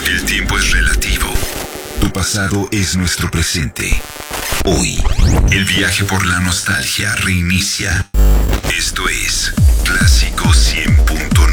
El tiempo es relativo. Tu pasado es nuestro presente. Hoy, el viaje por la nostalgia reinicia. Esto es Clásico 100.